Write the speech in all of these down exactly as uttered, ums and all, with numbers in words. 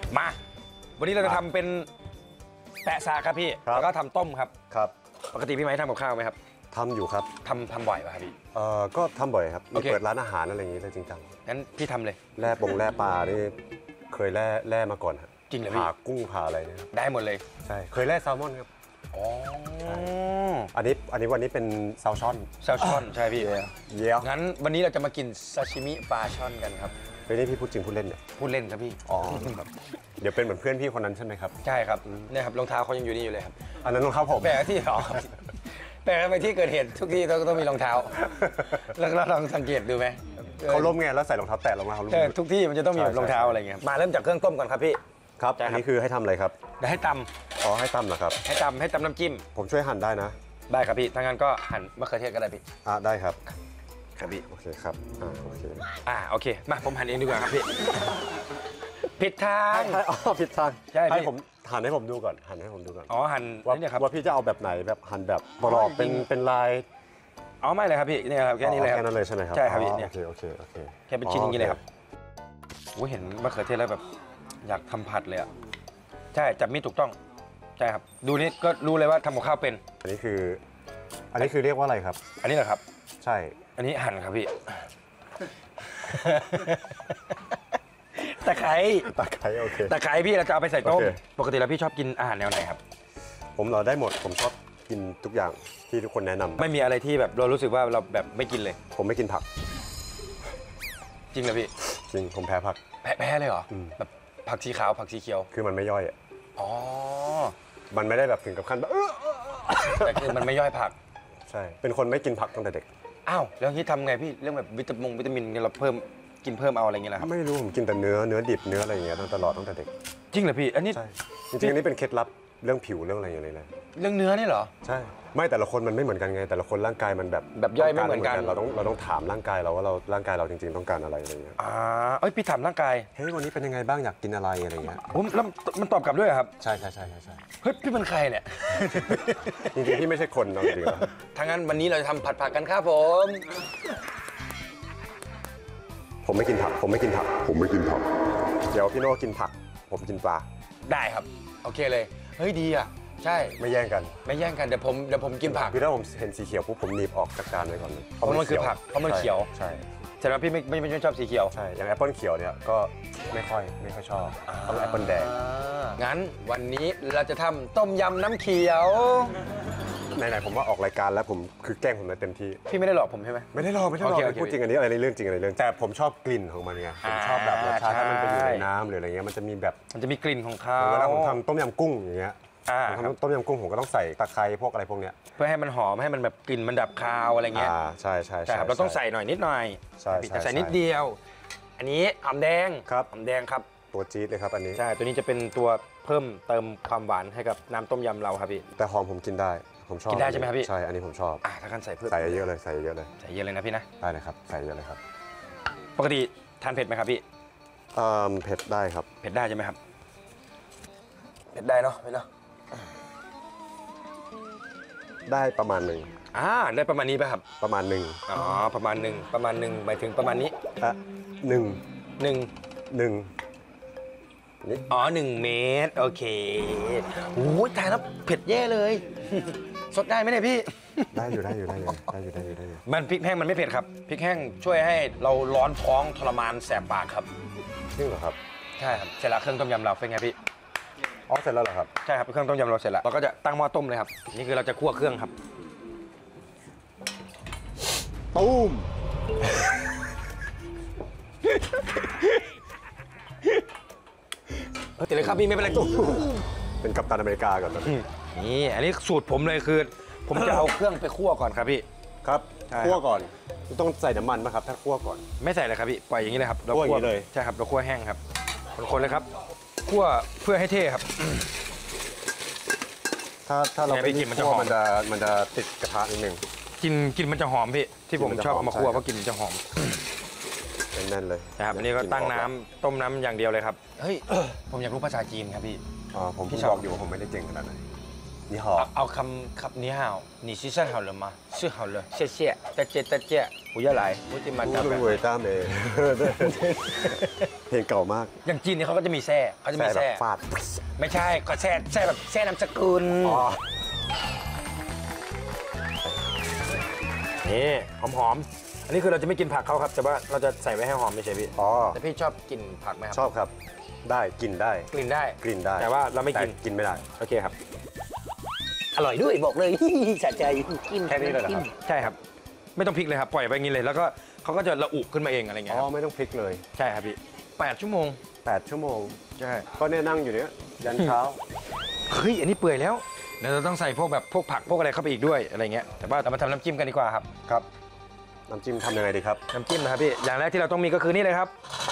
มาวันนี้เราจะทำเป็นแปะซาครับพี่แล้วก็ทำต้มครับครับปกติพี่ไม้ทำกับข้าวไหมครับทำอยู่ครับทำทำบ่อยป่ะครับพี่เอ่อก็ทำบ่อยครับมีเปิดร้านอาหารอะไรอย่างงี้เลยจริงจังงั้นพี่ทำเลยแล่ปงแล่ปลานี่เคยแล่แล่มาก่อนครับจริงเหรอพี่ผ่ากุ้งผ่าอะไรเนี่ยได้หมดเลยใช่เคยแล่แซลมอนครับอ๋ออันนี้อันนี้วันนี้เป็นแซลช่อนแซลช่อนใช่พี่เยี่ยมงั้นวันนี้เราจะมากินซาชิมิปลาช่อนกันครับเฮ้ยนี่พี่พูดจริงพูดเล่นเนี่ยพูดเล่นครับพี่อ๋อเดี๋ยวเป็นเหมือนเพื่อนพี่คนนั้นใช่ไหมครับใช่ครับเนี่ยครับรองเท้าเขายังอยู่นี่อยู่เลยครับอันนั้นรองเท้าผมแปลที่อ๋อแปลไปที่เกิดเหตุทุกที่ต้องต้องมีรองเท้าแล้วเราลองสังเกตดูไหมเขาล้มไงแล้วใส่รองเท้าแตะลงมาเขาล้มทุกที่มันจะต้องมีรองเท้าอะไรเงี้ยมาเริ่มจากเครื่องต้มก่อนครับพี่ครับอันนี้คือให้ทำอะไรครับเดี๋ยวให้ตำอ๋อให้ตำเหรอครับให้ตำให้ตำน้ำจิ้มผมช่วยหั่นได้นะได้ครับพี่ถ้างั้นก็หั่นมะเขือเทศก็ได้พี่อ่าได้ครับครับพี่โอเคครับอ่าโอเคอ่าโอเคมาผมหั่นเองดีกว่าครับพี่ผิดทางอ๋อผิดทางใช่ให้ผมหั่นให้ผมดูก่อนหั่นให้ผมดูก่อนอ๋อหั่นว่านี่ครับว่าพี่จะเอาแบบไหนแบบหั่นแบบกรอบเป็นเป็นลายอ๋อไม่เลยครับพี่นี่ครับแค่นี้เลยครับแค่นั้นเลยใช่ไหมครับใช่ครับพี่โอเคโอเคโอเคแค่เป็นชิ้นอย่างนี้เลยครับโอ้เห็นมะเขือเทศแล้วแบบอยากทำผัดเลยอ่ะใช่จับมีดถูกต้องใช่ครับดูนี่ก็รู้เลยว่าทำกับข้าวเป็นอันนี้คืออันนี้คือเรียกว่าอะไรครับอันนี้เหรอครับใช่อันนี้หั่นครับพี่ตะไคร้ตะไคร้โอเคตะไคร้พี่เราจะเอาไปใส่ต้มปกติแล้วพี่ชอบกินอาหารแนวไหนครับผมเราได้หมดผมชอบกินทุกอย่างที่ทุกคนแนะนำไม่มีอะไรที่แบบเรารู้สึกว่าเราแบบไม่กินเลยผมไม่กินผักจริงเหรอพี่จริงผมแพ้ผักแพ้แพ้เลยเหรอแบบผักสีขาวผักสีเขียวคือมันไม่ย่อยอ่ะอ๋อมันไม่ได้แบบถึงกับขั้นแบบแต่คือมันไม่ย่อยผักใช่เป็นคนไม่กินผักตั้งแต่เด็กอ้าวแล้วนี้ทำไงพี่เรื่องแบบวิตามินวิตามินเราเพิ่มกินเพิ่มเอาอะไรเงี้ยนะครับไม่รู้ผมกินแต่เนื้อเนื้อดิบเนื้ออะไรอย่างเงี้ยตั้งตลอดตั้งแต่เด็กจริงเหรอพี่อันนี้ใช่จริงๆอันนี้เป็นเคล็ดลับเรื่องผิวเรื่องอะไรอย่างเงี้ยเลยเรื่องเนื้อนี่เหรอใช่ไม่แต่ละคนมันไม่เหมือนกันไงแต่ละคนร่างกายมันแบบแบบย่อยไม่เหมือนกันเราต้องเราต้องถามร่างกายเราว่าเราร่างกายเราจริงๆต้องการอะไรอะไรเงี้ยอ่าเอ้ยพี่ถามร่างกายเฮ้ยวันนี้เป็นยังไงบ้างอยากกินอะไรอะไรเงี้ยผมแล้วมันตอบกลับด้วยครับใช่ใช่ใช่ใช่เฮ้ยพี่เป็นใครเนี่ยจริงๆพี่ไม่ใช่คนจริงๆถ้างั้นวันนี้เราจะทำผัดผักกันครับผมผมไม่กินผักผมไม่กินผักผมไม่กินผักเดี๋ยวพี่โน่กินผักผมกินปลาได้ครับโอเคเลยเฮ้ยดีอ่ะใช่ไม่แย่งกันไม่แย่งกันเดี๋ยวผมเดี๋ยวผมกินผักคือถ้าผมเห็นสีเขียวปุ๊บผมหนีบออกจากจานไว้ก่อนเลยเพราะมันคือผักเพราะมันเขียวใช่แต่ว่าพี่ไม่ไม่ไม่ชอบสีเขียวใช่อย่างแอปเปิลเขียวเนี่ยก็ไม่ค่อยไม่ค่อยชอบต้องแอปเปิลแดงงั้นวันนี้เราจะทำต้มยำน้ำเขียวไหนๆผมว่าออกรายการแล้วผมคือแกล้งผมเลยเต็มที่พี่ไม่ได้หลอกผมใช่ไหมไม่ได้หลอกไม่ได้หลอกพูดจริงอันนี้อะไรเรื่องจริงอะไรเรื่องแต่ผมชอบกลิ่นของมันไงผมชอบแบบรสชาติถ้ามันไปอยู่ในน้ำหรืออะไรเงี้ยมันจะมีแบบมันจะมีกลิ่นของเขาเวลาผมทำต้มยำกุ้งอย่างเงี้ยทำต้มยำกุ้งผมก็ต้องใส่ตะไคร้พวกอะไรพวกเนี้ยเพื่อให้มันหอมให้มันแบบกลิ่นมันดับคาวอะไรเงี้ยใช่ใช่ใช่ครับเราต้องใส่หน่อยนิดหน่อยใช่ใส่นิดเดียวอันนี้หอมแดงครับหอมแดงครับตัวจี๊ดเลยครับอันนี้ใช่ตัวนี้จะเป็นตัวเพิ่มเติมความหวานให้กับน้ำต้มยำเราครับพี่แต่หอมผมกินได้ผมชอบกินได้ใช่ไหมครับพี่ใช่อันนี้ผมชอบอ่ะถ้ากันใส่เพิ่มใส่เยอะเลยใส่เยอะเลยใส่เยอะเลยนะพี่นะได้เลยครับใส่เยอะเลยครับปกติทานเผ็ดไหมครับพี่เอ่อเผ็ดได้ครับเผ็ดได้ใช่ไหมครับเผ็ดได้เนาะไม่เนาะได้ประมาณหนึ่งอ่าได้ประมาณนี้ป่ะครับประมาณหนึ่งอ๋อประมาณหนึ่งประมาณหนึ่งหมายถึงประมาณนี้อ่ะหนึ่งหนึ่งหนึ่งนี่อ๋อหนึ่งเมตรโอเคโอ้ยตายแล้วเผ็ดแย่เลยสดได้ไหมเนี่ยพี่ได้อยู่ได้อยู่ได้อยู่ได้อยู่ได้อยู่ได้อยู่มันพริกแห้งมันไม่เผ็ดครับพริกแห้งช่วยให้เราร้อนท้องทรมานแสบปากครับจริงเหรอครับใช่ครับเสร็จแล้วเครื่องต้มยำเราเป็นไงพี่อ๋อเสร็จแล้วเหรอครับใช่ครับเครื่องต้มยำเราเสร็จแล้วเราก็จะตั้งหม้อต้มเลยครับนี่คือเราจะคั่วเครื่องครับตูมติดเลยครับพี่ไม่เป็นไรตู้เป็นกัปตันอเมริกาก่อนนะนี่อันนี้สูตรผมเลยคือผมจะเอาเครื่องไปคั่วก่อนครับพี่ครับคั่วก่อนต้องใส่น้ำมันไหมครับถ้าคั่วก่อนไม่ใส่เลยครับพี่ปล่อยอย่างนี้เลยครับเราคั่วเลยใช่ครับเราคั่วแห้งครับคนๆเลยครับคั่วเพื่อให้เท่ครับถ้าถ้าเราไม่คั่วมันจะมันจะติดกระทะนิดนึงกินกินมันจะหอมพี่ที่ผมชอบเอามาคั่วเพราะกินมันจะหอมแน่นเลยนะครับอันนี้ก็ตั้งน้ำต้มน้ำอย่างเดียวเลยครับเฮ้ยผมอยากรู้ภาษาจีนครับพี่อ๋อผมพี่บอกอยู่ผมไม่ได้เก่งขนาดนั้น你好เอาคำคำนี้ฮาว你是上好了吗是好了谢谢再见再见不要来我จะมาจับเวต้าเมย์เพลงเก่ามากอย่างจีนนี่เขาก็จะมีแซ่เขาจะมีแซ่แซ่แบบฟาดไม่ใช่ก็แซ่แซ่แบบแซ่นามสกุลอ๋อนี่หอมๆอันนี้คือเราจะไม่กินผักเขาครับแต่ว่าเราจะใส่ไว้ให้หอมไม่ใช่พี่อ๋อแต่พี่ชอบกินผักไหมครับชอบครับได้กินได้กลิ่นได้กลิ่นได้แต่ว่าเราไม่กินแต่กินไม่ได้โอเคครับอร่อยด้วยบอกเลย สะใจกินแค่นี้เลยเหรอครับใช่ครับ ไม่ต้องพลิกเลยครับปล่อยไปอย่างนี้เลย แล้วก็เขาก็จะระอุขึ้นมาเองอะไรเงี้อ๋ยอครับไม่ต้องพลิกเลยใช่ครับพี่แปดชั่วโมงแปดชั่วโมงใช่ก็เนี่ยนั่งอยู่เนี้ยยันเช้าเฮ้ยอันนี้เปื่อยแล้วเดี๋ยวเราต้องใส่พวกแบบพวกผักพวกอะไรเข้าไปอีกด้วยอะไรเงี้ยแต่ว่าเรามาทำน้ำจิ้มกันดีกว่าครับครับน้ำจิ้มทำยังไงดีครับน้ำจิ้มนะครับพี่อย่างแรกที่เราต้องมีก็คือนี่เลยครับ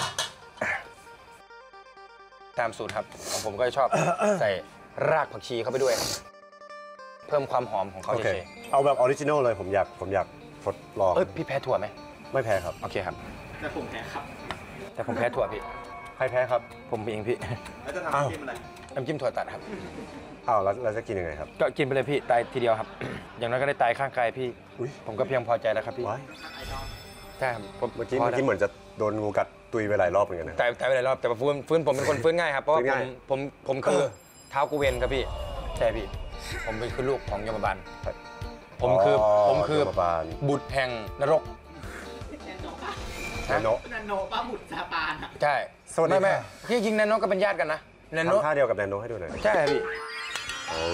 ตามสูตรครับของผมก็ชอบ ใส่รากผักชีเข้าไปด้วย เพิ่มความหอมของเขาโอเคเฉยเอาแบบออริจินอลเลยผมอยากผมอยากทดลองๆเอ้ยพี่แพ้ถั่วไหมไม่แพ้ครับโอเคครับแต่ผมแพ้ครับแต่ผมแพ้ถั่วพี่ใครแพ้ครับผมเองพี่แล้วจะทำน้ำจิ้มอะไรน้ำจิ้มถั่วตัดครับอ้าวแล้วเราจะกินยังไงครับก็กินไปเลยพี่ตายทีเดียวครับ อย่างน้อยก็ได้ตายข้างกายพี่อุ๊ยผมก็เพียงพอใจแล้วครับพี่ว้ายใช่ครับผมเมื่อกี้พเมื่อกี้เหมือนจะโดนงูกัดตุยไปหลายรอบเหมือนกันนะตายตายไปหลายรอบแต่ว่าฟื้นฟื้นผมเป็นคนฟื้นง่ายครับเพราะว่าฟื้นผมง่ายผมผมคือเท้ากูเวนครับพี่ใช่พี่ ผมเป็นคือลูกของยมบาลผมคือผมคือโรงพยาบาลบุตรแห่งนรกแนโนนันโนป้าบุตรซาปานอะใช่สวัสดีไม่ไม่ค่ะที่จริงแนนโนก็เป็นญาติกันนะแนนโนทำท่าเดียวกับแนโนให้ดูหน่อยใช่ครับพี่โอ้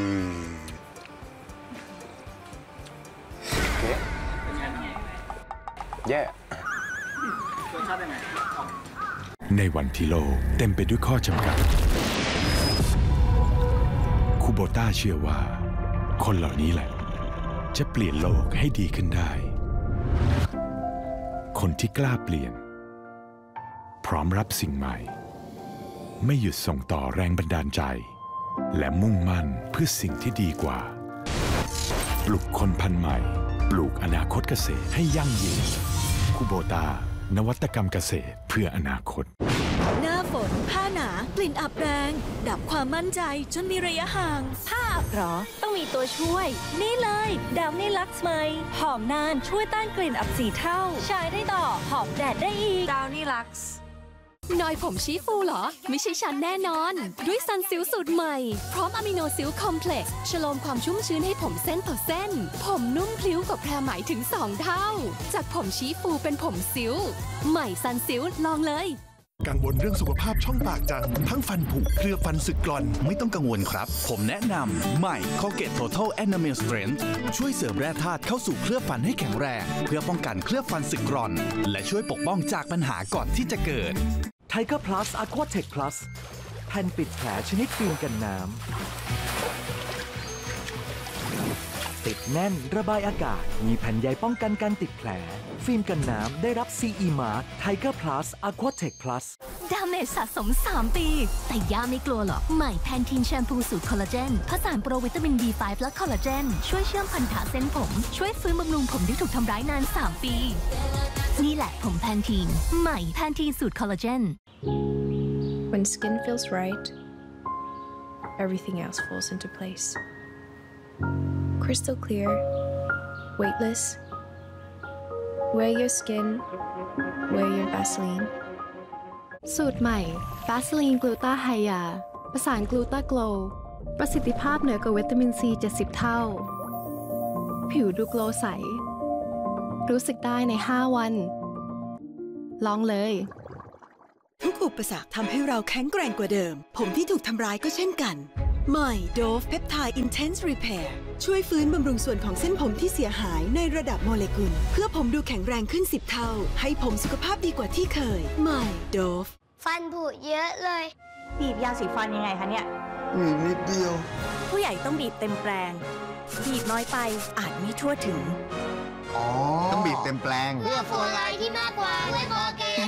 ยแย่รสชาติเป็นไงในวันที่โลกเต็มไปด้วยข้อจำกัด คูโบต้าเชื่อว่า คนเหล่านี้แหละ จะเปลี่ยนโลกให้ดีขึ้นได้ คนที่กล้าเปลี่ยน พร้อมรับสิ่งใหม่ ไม่หยุดส่งต่อแรงบันดาลใจ และมุ่งมั่นเพื่อสิ่งที่ดีกว่า ปลุกคนพันธุ์ใหม่ ปลูกอนาคตเกษตรให้ยั่งยืนคูโบต้านวัตกรรมเกษตรเพื่ออนาคตหน้าฝนผ้าหนากลิ่นอับแรง ดับความมั่นใจจนมีระยะห่าง ผ้าอับหรอ ต้องมีตัวช่วย นี่เลยดาวนี่ลักซ์ไมหอมนานช่วยต้านกลิ่นอับสี่เท่า ใช้ได้ต่อ หอมแดดได้อีกดาวนี่ลักซ์นอยผมชี้ฟูเหรอ ไม่ใช่ฉันแน่นอน ด้วยซันซิลสูตรใหม่ พร้อมอะมิโนซิลคอมเพล็กซ์ชโลมความชุ่มชื้นให้ผมเส้นต่อเส้น ผมนุ่มพลิ้วกว่าแพรไหมถึงสองเท่า จากผมชี้ฟูเป็นผมซิลใหม่ซันซิลลองเลยกังวลเรื่องสุขภาพช่องปากจัง ทั้งฟันผุเคลือบฟันสึกกร่อนไม่ต้องกังวลครับ ผมแนะนำใหม่ Colgate Total Enamel Strength ช่วยเสริมแร่ธาตุเข้าสู่เคลือบฟันให้แข็งแรง เพื่อป้องกันเคลือบฟันสึกกร่อน และช่วยปกป้องจากปัญหาก่อนที่จะเกิด Tiger Plus Aquatech Plus แผ่นปิดแผลชนิดฟิล์มกันน้ำติดแน่นระบายอากาศมีแผ่นใยป้องกันการติดแผล ฟิล์มกันน้ำได้รับ ซี อี Mark Tiger Plus Aquatech Plus ดาเมจสะสม สาม ปี แต่ย่าไม่กลัวหรอก ใหม่แพนทีนแชมพูสูตรคอลลาเจนผสานโปรวิตามิน บี ไฟว์ และคอลลาเจน ช่วยเชื่อมพันธะเส้นผม ช่วยฟื้นบำรุงผมที่ถูกทำร้ายนาน สาม ปี นี่แหละผมแพนทีน ใหม่แพนทีนสูตรคอลลาเจน When skin feels right, everything else falls into place. Crystal clear, weightless. Wear your skin, wear your Vaseline. สูตรใหม่ Vaseline Gluta Hya ประสาน Gluta Glow ประสิทธิภาพเหนือกว่าวิตามินซี เจ็ดสิบ เท่า ผิวดูโกลว์ใส รู้สึกได้ใน ห้า วัน ลองเลยทุกอุปสรรคทำให้เราแข็งแกร่งกว่าเดิม ผมที่ถูกทำร้ายก็เช่นกันใหม่ Dove Peptide Intense Repair ช่วยฟื้นบำรุงส่วนของเส้นผมที่เสียหายในระดับโมเลกุล เพื่อผมดูแข็งแรงขึ้น สิบ เท่า ให้ผมสุขภาพดีกว่าที่เคยใหม่ Dove ฟันผุเยอะเลยบีบยาสีฟันยังไงคะเนี่ยบีบนิดเดียวผู้ใหญ่ต้องบีบเต็มแปลงบีบน้อยไปอาจไม่ทั่วถึงอ๋อ ต้องบีบเต็มแปลงเพื่อฟลูออไรด์ที่มากกว่าด้วยโคเกต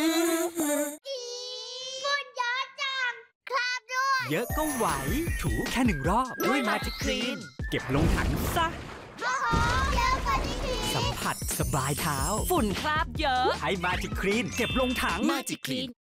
ฝุ่นเยอะจังครับด้วยเยอะก็ไหวถูแค่หนึ่งรอบด้วยมาจิกคลีนเก็บลงถังซะโอ้โหเยอะกว่าที่คิดสัมผัสสบายเท้าฝุ่นคราบเยอะใช้มาจิกคลีนเก็บลงถังมาจิกคลีน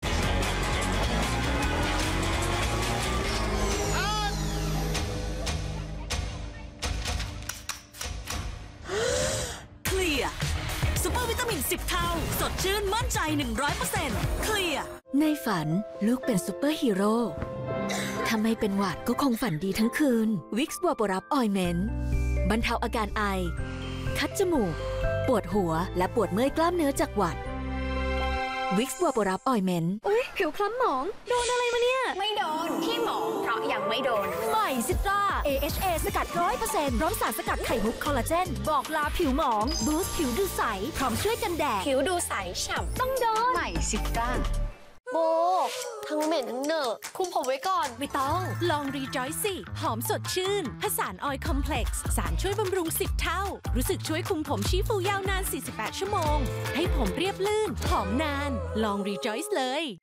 สิบเท่าสดชื่นมั่นใจ หนึ่งร้อยเปอร์เซ็นต์ เคลียร์ในฝันลูกเป็นซูเปอร์ฮีโร่ถ้าไม่เป็นหวัดก็คงฝันดีทั้งคืนวิกซ์วาโปรับออยเมนต์บรรเทาอาการไอคัดจมูกปวดหัวและปวดเมื่อยกล้ามเนื้อจากหวัดวิกซ์วาโปรับออยเมนต์อุ๊ยผิวคล้ำหมองโดนอะไรมาเนี่ยไม่โดนที่หมองเพราะยังไม่โดนใหม่ซิตรา เอ เอช เอ สกัด ร้อยเปอร์เซ็นต์ พร้อมสารสกัดไข่มุกคอลลาเจนบอกลาผิวหมองบูสต์ผิวดูใสพร้อมช่วยกันแดดผิวดูใสฉ่ำต้องโดนใหม่ซิตราโบทั้งเหม็นทั้งเหนอะคุมผมไว้ก่อนไม่ต้องลองรีจอยสิหอมสดชื่นผสานออยล์คอมเพล็กซ์สารช่วยบำรุงสิบเท่ารู้สึกช่วยคุมผมชี้ฟูยาวนานสี่สิบแปดชั่วโมงให้ผมเรียบลื่นหอมนานลองรีจอยส์เลย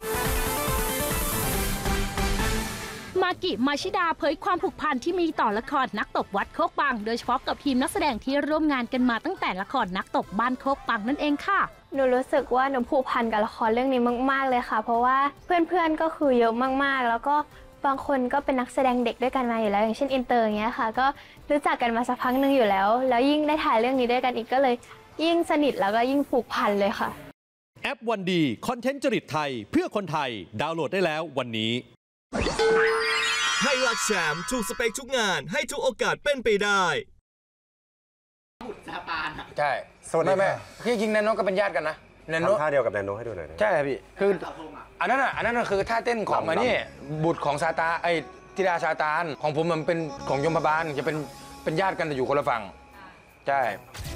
มากิมาชิดาเผยความผูกพันที่มีต่อละครนักตบวัดโคกปังโดยเฉพาะกับทีมนักแสดงที่ร่วมงานกันมาตั้งแต่ละครนักตบบ้านโคกปังนั่นเองค่ะหนูรู้สึกว่าหนูผูกพันกับละครเรื่องนี้มากๆเลยค่ะเพราะว่าเพื่อนๆก็คือเยอะมากๆแล้วก็บางคนก็เป็นนักแสดงเด็กด้วยกันมาอยู่แล้วอย่างเช่นอินเตอร์อย่างเงี้ยค่ะก็รู้จักกันมาสักพักหนึ่งอยู่แล้วแล้วยิ่งได้ถ่ายเรื่องนี้ด้วยกันอีกก็เลยยิ่งสนิทแล้วก็ยิ่งผูกพันเลยค่ะแอปวันดีคอนเทนต์จริตไทยเพื่อคนไทยดาวน์โหลดได้แล้ววันนี้ให้รักแชมป์ถูกสเปคทุกงานให้ทุกโอกาสเป็นไปได้บุตรซาปานอ่ะใช่ไม่ไม่พี่ยิงแนนโนก็เป็นญาติกันนะแนนโนท่าเดียวกับแนนโนให้ดูหน่อยใช่พี่คืออันนั้นอ่ะอันนั้นคือท่าเต้นของอันนี้บุตรของซาตาไอ้ธิดาซาตานของผมมันเป็นของยมบาลจะเป็นเป็นญาติกันแต่อยู่คนละฝั่งใช่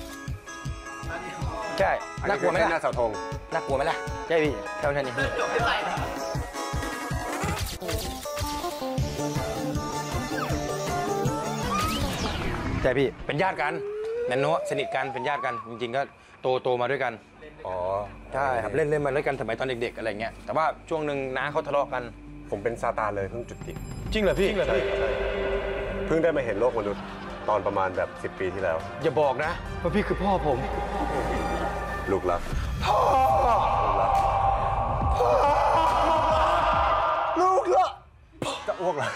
ใช่น่ากลัวไหมล่ะหน้าเสาธงน่ากลัวไหมล่ะใช่พี่เท่านี้ใช่พี่เป็นญาติกันแนนโนสนิทกันเป็นญาติกันจริงๆก็โตโตมาด้วยกันอ๋อใช่ครับเล่นเล่นมาด้วยกันสมัยตอนเด็กๆอะไรเงี้ยแต่ว่าช่วงหนึ่งน้าเขาทะเลาะกันผมเป็นซาตานเลยเพิ่งจุติจริงเหรอพี่เพิ่งได้มาเห็นโลกมนุษย์ตอนประมาณแบบสิบปีที่แล้วอย่าบอกนะว่าพี่คือพ่อผมลูกรักพ่อพ่อลูกรักจะอ้วกเหรอ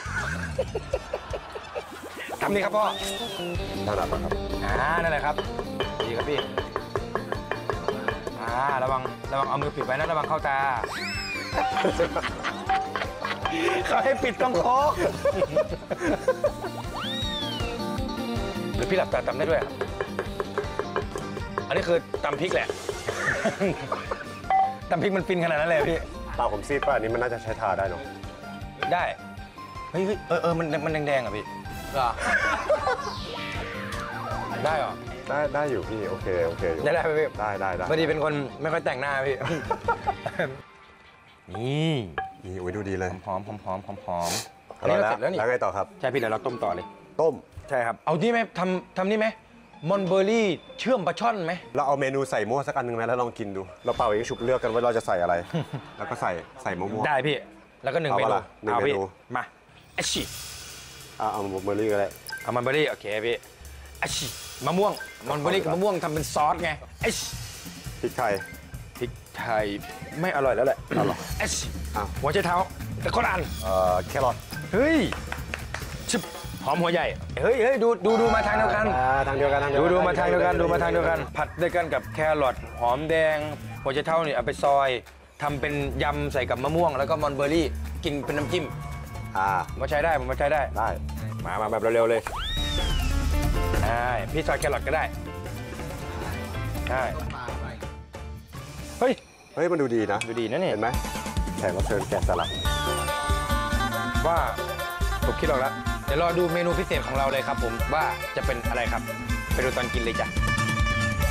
ทำนี่ครับพ่อถนัดปะครับอ่านั่นแหละครับดีครับพี่อ่าระวังระวังเอามือปิดไว้นะระวังเข้าตาเขาให้ปิดตรงคอหรือพี่หลับตาตำได้ด้วยครับอันนี้คือตำพริกแหละตำพริกมันฟินขนาดนั้นเลยพี่ตาผมซีดป่ะอันนี้มันน่าจะใช้ทาได้เนาะได้เฮ้ยเออเออมันมันแดงๆอ่ะพี่เหรอได้เหรอได้ได้อยู่พี่โอเคโอเคได้ได้พี่ได้ได้ได้พอดีเป็นคนไม่ค่อยแต่งหน้าพี่นี่นี่โอ้ยดูดีเลยหอมหอมหอมหอมหอมอันนี้เสร็จแล้วนี่แล้วไงต่อครับใช่พี่เดี๋ยวเราต้มต่อเลยต้มใช่ครับเอาที่ไหมทำทำนี่ไหมมอนเบอร์รี่เชื่อมปลาช่อนไหมเราเอาเมนูใส่มั่วสักอันหนึ่งไหมแล้วลองกินดูเราเป่าเองฉุบเลือกกันว่าเราจะใส่อะไรแล้วก็ใส่ใส่มั่วได้พี่แล้วก็หนึ่งเมนูเอาพี่มาไอชิเอาเอามอนเบอร์รี่ก็ได้เอามอนเบอร์รี่โอเคพี่ไอชิมะม่วงมอนเบอร์รี่กับมะม่วงทำเป็นซอสไงไอชิพริกไทยพริกไทยไม่อร่อยแล้วแหละอร่อยไอชิหัวใจเท้าแต่คนอ่านเอ่อแครอทเฮ้ยชิบหอมหัวใหญ่เฮ้ยเฮ้ยดูดูดูมาทางเดียวกันทางเดียวกันดูดูมาทางเดียวกันดูมาทางเดียวกันผัดด้วยกันกับแครอทหอมแดงหัวใจเท้านี่เอาไปซอยทำเป็นยำใส่กับมะม่วงแล้วก็มอนเบอร์รี่กินเป็นน้ำจิ้มอ่ามาใช้ได้ผมมาใช้ได้ได้มามาแบบเร็วๆเลยได้พี่ซอยแครอทก็ได้ใช่เฮ้ยเฮ้ยมันดูดีนะดูดีนะเนี่ยเห็นไหมแขกรับเชิญแกะสลักว่าผมคิดออกแล้วเดี๋ยวรอดูเมนูพิเศษของเราเลยครับผมว่าจะเป็นอะไรครับไปดูตอนกินเลยจ้ะ